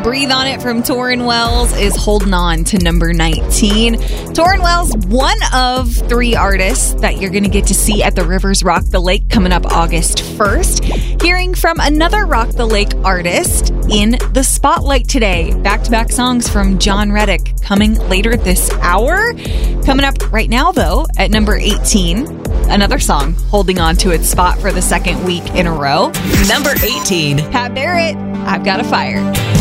Breathe On It from Torrin Wells is holding on to number 19. Torrin Wells, one of 3 artists that you're going to get to see at the Rivers Rock the Lake coming up August 1st. Hearing from another Rock the Lake artist in the spotlight today. Back-to-back songs from John Reddick coming later this hour. Coming up right now, though, at number 18, another song holding on to its spot for the second week in a row. Number 18. Pat Barrett, I've Got a Fire.